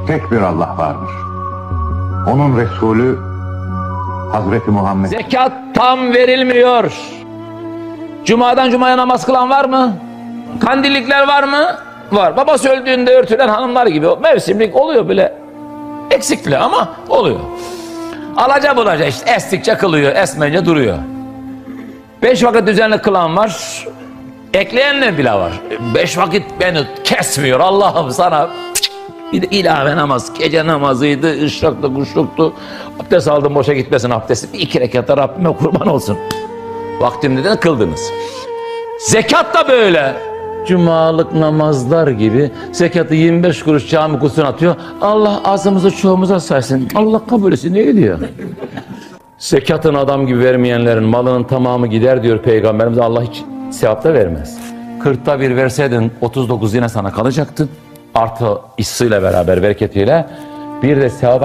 tek bir Allah vardır. Onun Resulü Hazreti Muhammed. Zekat tam verilmiyor. Cuma'dan Cuma'ya namaz kılan var mı? Kandillikler var mı? Var. Babası öldüğünde örtülen hanımlar gibi mevsimlik oluyor bile. Eksikli ama oluyor. Alaca bulaca işte estikçe kılıyor, esmeyince duruyor. 5 vakit düzenli kılan var. Ekleyenler bile var. 5 vakit beni kesmiyor Allah'ım sana. Bir de ilave namaz, gece namazıydı, ışraktı, kuşluktu. Abdest aldım, boşa gitmesin abdesti. Bir 2 rekatta Rabbime kurban olsun. Vaktimde de kıldınız. Zekat da böyle. Cumalık namazlar gibi zekatı 25 kuruş cami kutusuna atıyor. Allah azımızı çoğumuza saysın. Allah kabul etsin. Ne diyor? Zekatın adam gibi vermeyenlerin malının tamamı gider diyor Peygamberimiz. Allah hiç sevap da vermez. 40'ta bir verseydin 39 yine sana kalacaktı. Artı hissıyla beraber, bereketiyle bir de sevaba